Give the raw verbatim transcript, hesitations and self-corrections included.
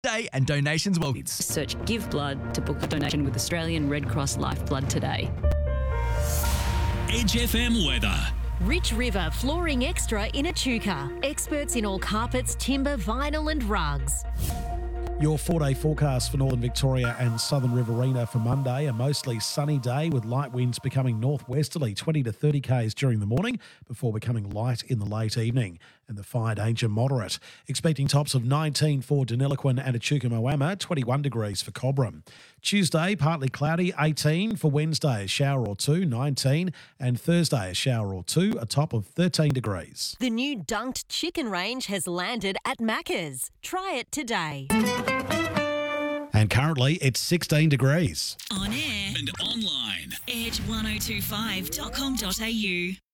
Day and donations will. Search Give Blood to book a donation with Australian Red Cross Lifeblood today. Edge F M weather. Rich River Flooring Extra in Echuca. Experts in all carpets, timber, vinyl and rugs. Your four-day forecast for northern Victoria and southern Riverina for Monday, a mostly sunny day with light winds becoming northwesterly, twenty to thirty k's during the morning before becoming light in the late evening, and the fire danger moderate. Expecting tops of nineteen for Deniliquin and Echuca Moama, twenty-one degrees for Cobram. Tuesday, partly cloudy, eighteen. For Wednesday, a shower or two, nineteen. And Thursday, a shower or two, a top of thirteen degrees. The new dunked chicken range has landed at Macca's. Try it today. And currently, it's sixteen degrees. On air and online. edge ten twenty-five dot com dot a u